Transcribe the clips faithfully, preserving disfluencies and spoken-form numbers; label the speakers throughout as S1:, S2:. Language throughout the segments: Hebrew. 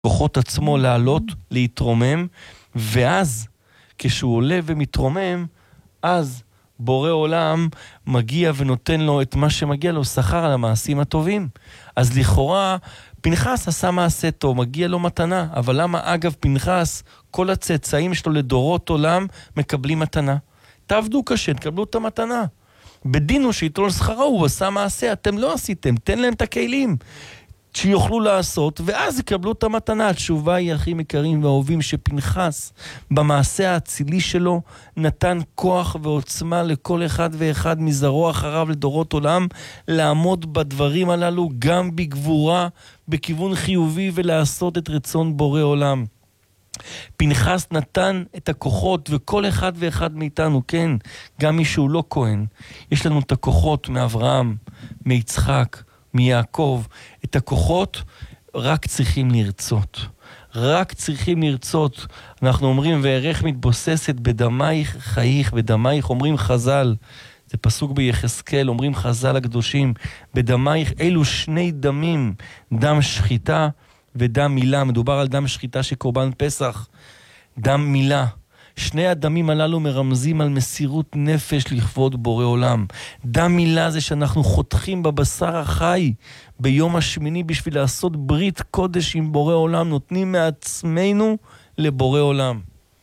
S1: כוחות עצמו לעלות, להתרומם, ואז כשהוא עולה ומתרומם, אז בורא עולם מגיע ונותן לו את מה שמגיע לו, שכר על המעשים הטובים. אז לכאורה פנחס עשה מעשה טוב, מגיע לו מתנה, אבל למה אגב פנחס, כל הצאצאים שלו לדורות עולם מקבלים מתנה? תעבדו קשה, תקבלו את המתנה. בדינו שיתנו לו שכרו, הוא עשה מעשה, אתם לא עשיתם, תן להם את הכלים שיוכלו לעשות, ואז יקבלו את המתנה. התשובה היא, אחים יקרים ואהובים, שפנחס במעשה האצילי שלו נתן כוח ועוצמה לכל אחד ואחד מזרוע אחריו לדורות עולם, לעמוד בדברים הללו גם בגבורה, בכיוון חיובי, ולעשות את רצון בורא עולם. פנחס נתן את הכוחות, וכל אחד ואחד מאיתנו, כן, גם מי שהוא לא כהן, יש לנו את הכוחות מאברהם, מיצחק, מיעקב, את הכוחות רק צריכים לרצות. רק צריכים לרצות. אנחנו אומרים, וערך מתבוססת בדמייך חייך, בדמייך אומרים חז"ל, זה פסוק ביחזקאל, אומרים חז"ל הקדושים, בדמייך אלו שני דמים, דם שחיטה ודם מילה. מדובר על דם שחיטה שקורבן פסח, דם מילה. שני הדמים הללו מרמזים על מסירות נפש לכבוד בורא עולם. דם מילה זה שאנחנו חותכים בבשר החי ביום השמיני בשביל לעשות ברית קודש עם בורא עולם, נותנים מעצמנו לבורא עולם.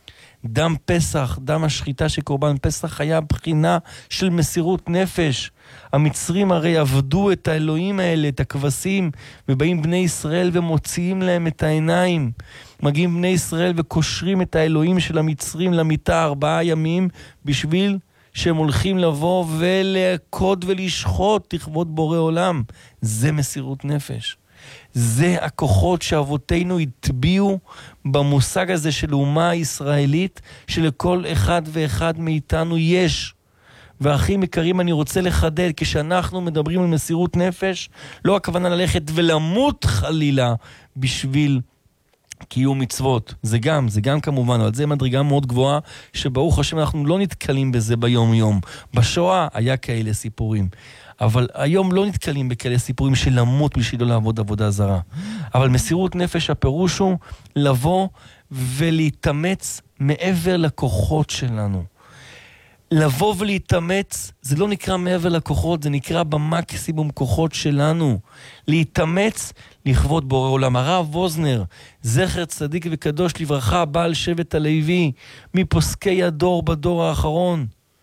S1: דם פסח, דם השחיטה שקורבן פסח, היה בחינה של מסירות נפש. המצרים הרי עבדו את האלוהים האלה, את הכבשים, ובאים בני ישראל ומוציאים להם את העיניים. מגיעים בני ישראל וקושרים את האלוהים של המצרים למיטה ארבעה ימים, בשביל שהם הולכים לבוא ולעקוד ולשחוט לכבוד בורא עולם. זה מסירות נפש. זה הכוחות שאבותינו התביעו במושג הזה של אומה הישראלית, שלכל אחד ואחד מאיתנו יש. ואחים יקרים, אני רוצה לחדד, כשאנחנו מדברים על מסירות נפש, לא הכוונה ללכת ולמות חלילה בשביל קיום מצוות. זה גם, זה גם כמובן, אבל זה מדרגה מאוד גבוהה, שברוך השם אנחנו לא נתקלים בזה ביום יום. בשואה היה כאלה סיפורים. אבל היום לא נתקלים בכאלה סיפורים של למות בשביל לא לעבוד עבודה זרה. אבל מסירות נפש הפירוש הוא לבוא ולהתאמץ מעבר לכוחות שלנו. לבוא ולהתאמץ, זה לא נקרא מעבר לכוחות, זה נקרא במקסימום כוחות שלנו. להתאמץ לכבוד בורא עולם. הרב ווזנר, זכר צדיק וקדוש לברכה, בעל שבט הלוי, מפוסקי הדור בדור האחרון.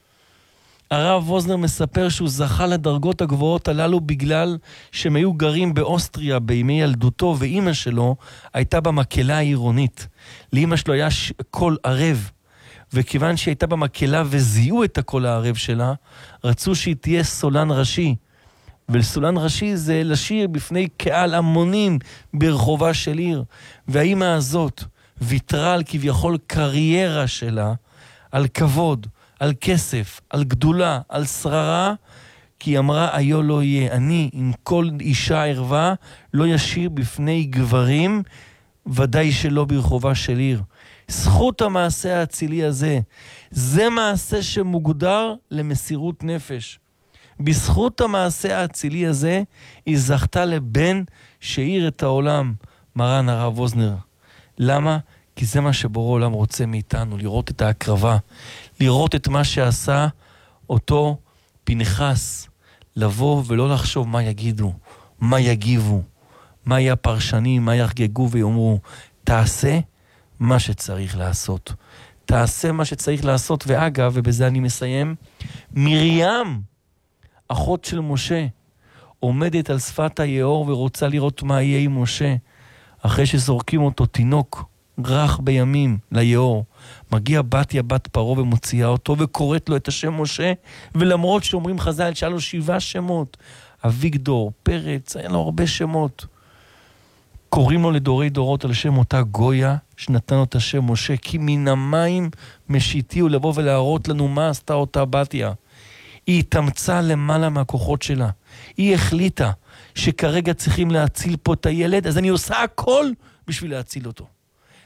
S1: הרב ווזנר מספר שהוא זכה לדרגות הגבוהות הללו בגלל שהם היו גרים באוסטריה בימי ילדותו, ואימא שלו הייתה במקהלה העירונית. לאימא שלו היה קול ערב, וכיוון שהיא הייתה במקהלה וזיהו את הקול הערב שלה, רצו שהיא תהיה סולן ראשי. וסולן ראשי זה לשיר בפני קהל המונים ברחובה של עיר. והאימא הזאת ויתרה על כביכול קריירה שלה, על כבוד, על כסף, על גדולה, על שררה, כי היא אמרה, היו לא יהיה, אני עם כל אישה ערווה לא ישיר בפני גברים, ודאי שלא ברחובה של עיר. זכות המעשה האצילי הזה, זה מעשה שמוגדר למסירות נפש. בזכות המעשה האצילי הזה, היא זכתה לבן שאיר את העולם, מרן הרב ווזנר. למה? כי זה מה שבורא עולם רוצה מאיתנו, לראות את ההקרבה, לראות את מה שעשה אותו פנחס, לבוא ולא לחשוב מה יגידו, מה יגיבו, מה יהיה פרשנים, מה יחגגו ויאמרו. תעשה מה שצריך לעשות. תעשה מה שצריך לעשות. ואגב, ובזה אני מסיים, מרים, אחות של משה, עומדת על שפת היאור ורוצה לראות מה יהיה עם משה. אחרי שזורקים אותו תינוק, רך בימים ליאור, מגיע בתיה בת פרו ומוציאה אותו וקוראת לו את השם משה, ולמרות שאומרים חז"ל שהיה לו שבעה שמות, אביגדור, פרץ, היה לו הרבה שמות, קוראים לו לדורי דורות על שם אותה גויה שנתן לו את השם משה, כי מן המים משיתיהו, לבוא ולהראות לנו מה עשתה אותה בתיה. היא התאמצה למעלה מהכוחות שלה, היא החליטה שכרגע צריכים להציל פה את הילד, אז אני עושה הכל בשביל להציל אותו.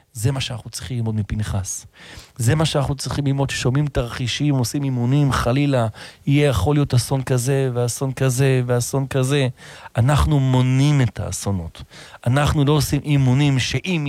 S1: זה מה שאנחנו צריכים ללמוד מפנחס. זה מה שאנחנו צריכים ללמוד, ששומעים תרחישים, עושים אימונים, חלילה, יהיה יכול להיות אסון כזה, ואסון כזה, ואסון כזה. אנחנו מונים את האסונות. אנחנו לא עושים אימונים שאם